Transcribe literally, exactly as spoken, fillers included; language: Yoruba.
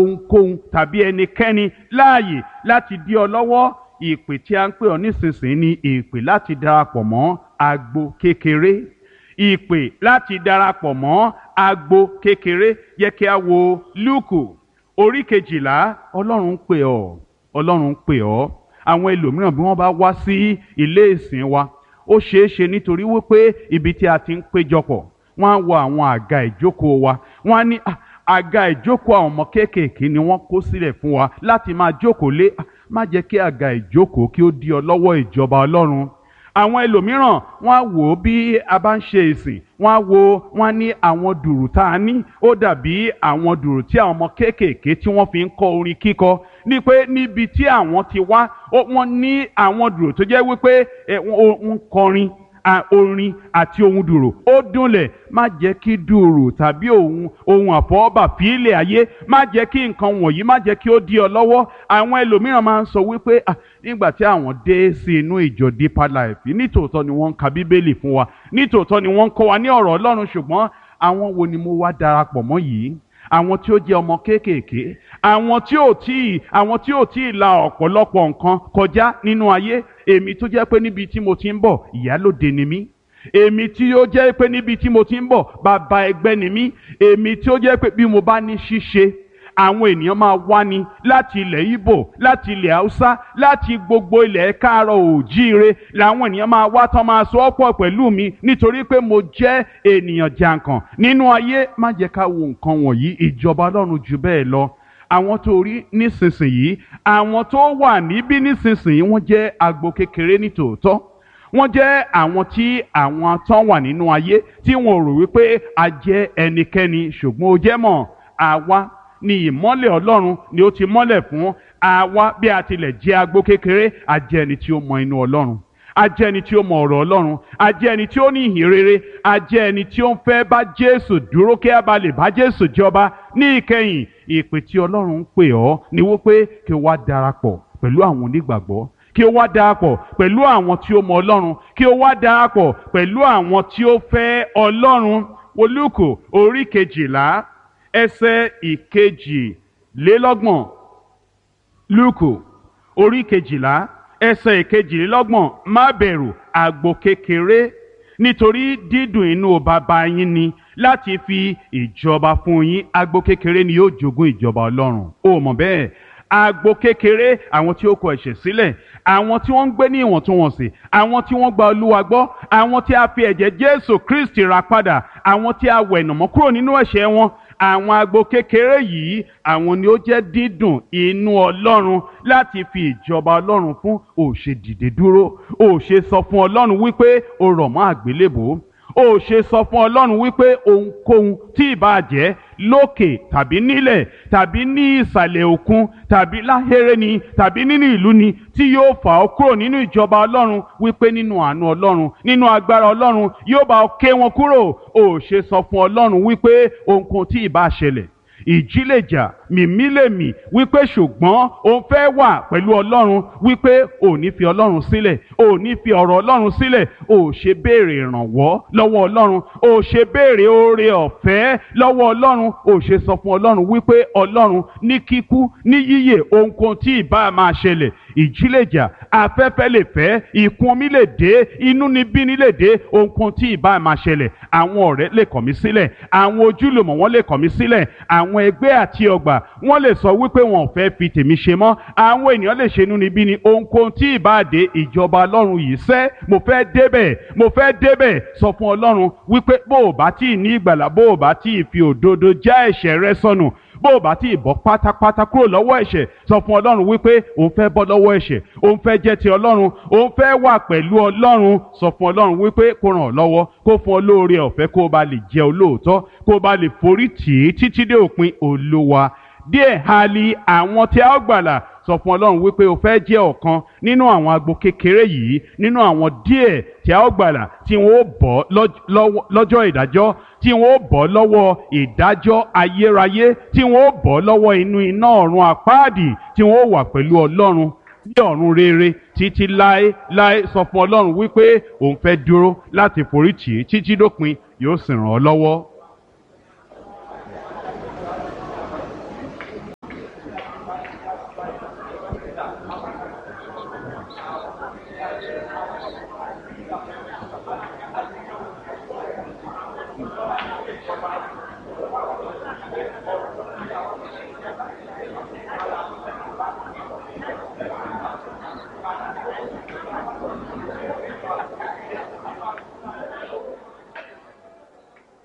ohunkóhun tàbí ẹnikẹ́ni láàyè láti dí ọ lọ́wọ́. Ìpè tí a ń pè ọ́ nísinsìnyí ni ìpè láti darapọ̀ mọ́ agbo kékeré. Ìpè láti darapọ̀ mọ́ agbo kékeré. Yẹ kí a wo Lúùkù orí kejìlá. Ọlọ́run ń pè ọ́, Ọlọ́run ń pè ọ́. Àwọn ẹlòmíràn bí wọ́n bá wá sí ilé ìsìn wa, ó ṣeé ṣe nítorí wípé ibi tí a ti ń péjọpọ̀, wọ́n á wo àwọn àga ìjókòó wa, wọ́n á ní àga ìjókòó àwọn ọmọ kéékèèké ni wọ́n kó sílẹ̀ fún wa láti máa jókòó lé. Má jẹ́ kí àga ìjókòó kí ó dí ọ lọ́wọ́ ìjọba Ọlọ́run. Àwọn ẹlòmíràn wọ́n á wò ó bí a bá ń ṣe ìsìn, wọ́n á wo wọ́n á ní àwọn dùrù tá a ní ó dàbí àwọn dùrù tí àwọn ọmọ kéékèèké tí wọ́n fi ń kọ́ orin kíkọ, ní pé níbi tí àwọn ti wá wọ́n ní àwọn dùrù tó jẹ́ wípé wọ́n ń kọrin orin àti ohun dùrù ó dúnlẹ̀. Má jẹ́ kí dùrù tàbí ohun ohun àfọwọ́bà fílẹ̀ ayé, má jẹ́ kí nǹkan wọ̀nyí má jẹ́ kí ó dí ọ lọ́wọ́. Àwọn ẹlòmíràn máa ń sọ wípé ah nígbà tí àwọn dé sí inú ìjọ Deeper Life, nítòótọ́ ni wọ́n ń ka Bíbélì fún wa, nítòótọ́ ni wọ́n ń kọ́ wa ní ọ̀rọ̀ Ọlọ́run, ṣùgbọ́n àwọn wo ni mo wá darapọ̀ mọ́ yìí? Àwọn tí ó jẹ́ ọmọ kéékèèké, àwọn tí ò tí àwọn tí ò tí ì la ọ̀pọ̀lọpọ̀ nǹkan kọjá nínú ayé. Èmi tó jẹ́ pé níbi tí mo ti ń bọ̀ ìyálóde ni mí. Èmi tí ó jẹ́ pé níbi tí mo ti ń bọ̀ bàbá ẹgbẹ́ ni mí. Èmi tí ó jẹ́ pé bí mo bá ní ṣíṣe, àwọn ènìyàn máa wá ní láti ilẹ̀ Ìgbò, láti ilẹ̀ Haúsá, láti gbogbo ilẹ̀ káàárọ̀ òjíire làwọn ènìyàn máa wá tán máa so ọ́pọ̀ pẹ̀lú mi nítorí pé mo jẹ́ ènìyàn jàǹkàn nínú ayé. Má jẹ́ ká wo nǹkan wọ̀nyí. Ìjọba Ọlọ́run jù bẹ́ẹ̀ lọ. Àwọn tó rí nísinsìnyí, àwọn tó wà níbí nísinsìnyí, wọ́n jẹ́ agbo kékeré ní tòótọ́. Wọ́n jẹ́ àwọn tí àwọn tán wà nínú ayé tí wọ́n rò wípé a jẹ́ ẹnikẹ́ni, ṣùgbọ́n ó jẹ́ mọ̀ àwa ni ìmọ́lẹ̀ Ọlọ́run ni ó ti mọ́lẹ̀ fún. Àwa bí a tilẹ̀ jẹ́ agbo kékeré, a jẹ́ ẹni tí ó mọ inú Ọlọ́run, a jẹ́ ẹni tí ó mọ ọ̀rọ̀ Ọlọ́run, a jẹ́ ẹni tí ó ní ìhìn rere, a jẹ́ ẹni tí ó ń fẹ́ bá Jésù dúró kí a bá lè bá Jésù jọba ní ìkẹyìn. Ìpè tí Ọlọ́run ń pè ọ́ ni wípé kí o wá darapọ̀ pẹ̀lú àwọn onígbàgbọ́, kí o wá darapọ̀ pẹ̀lú àwọn tí ó mọ Ọlọ́run, kí o wá darapọ̀ pẹ̀lú àwọn tí ó fẹ́ Ọlọ́run. Wo Lúùkù orí kejìlá ẹsẹ̀ ìkejìlélọ́gbọ̀n. Lúùkù orí kejìlá ẹsẹ̀ ìkejìlélọ́gbọ̀n. Má bẹ̀rù agbo kékeré, nítorí dídùn inú bàbá yín ni láti fi ìjọba fún yín. Agbo kékeré ni yóò jogún ìjọba Ọlọ́run. O mọ̀ bẹ́ẹ̀? Agbo kékeré, àwọn tí ó kọ ẹ̀ṣẹ̀ sílẹ̀, àwọn tí wọ́n ń gbé ní ìwọ̀ntúnwọ̀nsì, àwọn tí wọ́n gba Olúwa gbọ́, àwọn tí a fi ẹ̀jẹ̀ Jésù Kristi rà padà, àwọn tí a wẹ̀nàmọ́ kúrò nínú ẹ̀ṣẹ̀ wọn. Àwọn agbo kékeré yìí, àwọn ni ó jẹ́ dídùn inú Ọlọ́run láti fi ìjọba Ọlọ́run fún. Ó ṣe dìde dúró, ó ṣe sọ fún Ọlọ́run wípé ó rọ̀ mọ́ àgbélébùú, ó ṣe sọ fún Ọlọ́run wípé ohunkóhun tí ìbá jẹ́ lókè tàbí nílẹ̀ tàbí ní ìsàlẹ̀ òkun tàbí láhéré ni tàbí nínú ìlú ni tí yóò fà ọ́ kúrò nínú ìjọba Ọlọ́run, wípé nínú àánú Ọlọ́run, nínú agbára Ọlọ́run yóò bá ọ ké wọn kúrò. Ó ṣe sọ fún Ọlọ́run wípé ohunkóhun tí ìbá ṣẹlẹ̀, ìjì lè jà, mìmí lè mì, wípé ṣùgbọ́n òun fẹ́ wà pẹ̀lú Ọlọ́run, wípé ò ní fi Ọlọ́run sílẹ̀, ò ní fi ọ̀rọ̀ Ọlọ́run sílẹ̀. Ò ṣe béèrè ìrànwọ́ lọ́wọ́ Ọlọ́run, ò ṣe béèrè oore ọ̀fẹ́ lọ́wọ́ Ọlọ́run. Ò ṣe sọ fún Ọlọ́run wípé Ọlọ́run ní kíkú ní yíyè ohunkóhun tí ìbá máa ṣẹlẹ̀, ìjì lè jà, afẹ́fẹ́ lè fẹ́, ìkún omi lè dé, inúnibíni lè dé, ohunkóhun tí ìbá máa ṣẹlẹ̀. Àwọn ọ̀rẹ́ lè kọ̀ mí sílẹ̀, àwọn ojúlùmọ̀ wọn lè kọ̀ mí sílẹ̀, àwọn ẹgbẹ́ àti ọgbà wọ́n lè sọ wípé wọn ò fẹ́ fi tèmi ṣe mọ́, àwọn ènìyàn lè ṣe inúnibíni, ohunkóhun tí ìbá dé, ìjọba Ọlọ́run yìí sẹ́ mo fẹ́ débẹ̀, mo fẹ́ débẹ̀. Sọ fún Ọlọ́run wípé bó o bá tí ì ní ìgbàlà, bó o bá tí ì fi òdodo já ẹ̀ṣẹ̀ rẹ sọnù, bó o bá tí ì bọ́ pátápátá kúrò lọ́wọ́ ẹ̀ṣẹ̀, sọ fún Ọlọ́run wípé òun fẹ́ bọ́ lọ́wọ́ ẹ̀ṣẹ̀, òun fẹ́ jẹ́ ti Ọlọ́run, òun fẹ́ wà pẹ̀lú Ọlọ́run. Sọ fún Ọlọ́run wípé kó ràn ọ́ lọ́wọ́, kó fún ọ lóore ọ̀fẹ́, kó o bá lè jẹ́ olóòótọ́, kó o bá lè forí tì í títí dé òpin. Olúwa díẹ̀ ha li àwọn tí a ó gbàlà. Sọ fún Ọlọ́run wípé o fẹ́ jẹ́ ọ̀kan nínú àwọn agbo kékeré yìí, nínú àwọn díẹ̀ tí a ó gbàlà, tí wọ́n ó bọ́ lọ́jọ́ ìdájọ́, tí wọ́n ó bọ́ lọ́wọ́ ìdájọ́ ayérayé, tí wọ́n ó bọ́ lọ́wọ́ inú iná ọ̀run àpáàdì, tí wọ́n ó wà pẹ̀lú Ọlọ́run ní ọ̀run rere títí láé láé. Sọ fún Ọlọ́run wípé òun fẹ́ dúró láti forí tì í títí dópin, yóò sì ràn ọ́ lọ́wọ́.